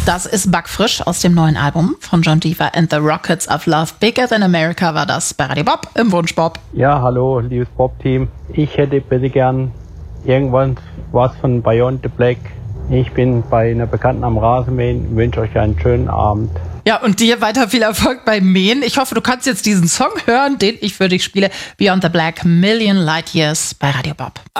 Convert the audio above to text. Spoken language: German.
Das ist backfrisch aus dem neuen Album von Jon Tiefer and the Rockets of Love. Bigger Than America war das bei Radio Bob im Wunsch Bob. Ja, hallo, liebes Bob-Team. Ich hätte bitte gern irgendwann was von Beyond the Black. Ich bin bei einer Bekannten am Rasenmähen, wünsche euch einen schönen Abend. Ja, und dir weiter viel Erfolg beim Mähen. Ich hoffe, du kannst jetzt diesen Song hören, den ich für dich spiele. Beyond the Black, Million Light Years bei Radio Bob.